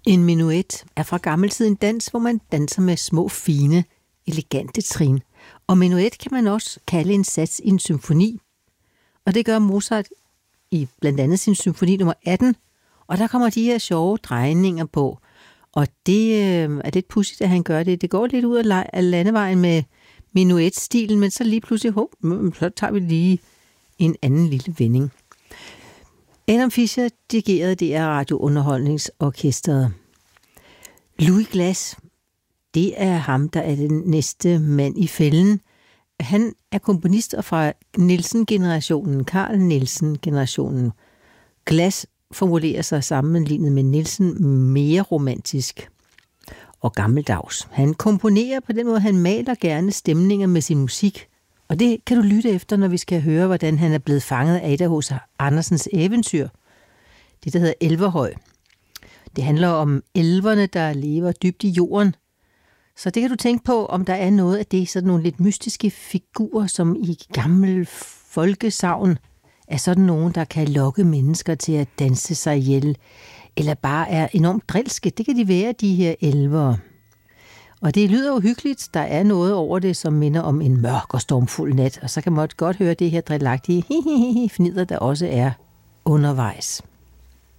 En menuet er fra gammel tid en dans, hvor man danser med små, fine, elegante trin. Og menuet kan man også kalde en sats i en symfoni. Og det gør Mozart i blandt andet sin symfoni nummer 18. Og der kommer de her sjove drejninger på. Og det er lidt pudsigt, at han gør det. Det går lidt ud af landevejen med menuet-stilen, men så lige pludselig, så tager vi lige en anden lille vending. Adam Fischer dirigerede det af Radiounderholdningsorkestret. Louis Glass, det er ham, der er den næste mand i fælden. Han er komponist fra Nielsen-generationen, Carl Nielsen-generationen. Glass formulerer sig sammenlignet med Nielsen mere romantisk og gammeldags. Han komponerer på den måde, han maler gerne stemninger med sin musik. Og det kan du lytte efter, når vi skal høre, hvordan han er blevet fanget af Ada H. Andersens eventyr. Det, der hedder Elverhøj. Det handler om elverne, der lever dybt i jorden. Så det kan du tænke på, om der er noget af det, sådan nogle lidt mystiske figurer, som i gammel folkesagn er sådan nogen, der kan lokke mennesker til at danse sig ihjel, eller bare er enormt drilske. Det kan de være, de her elvere. Og det lyder jo hyggeligt. Der er noget over det, som minder om en mørk og stormfuld nat, og så kan man godt høre det her drillagtige fnider, der også er undervejs.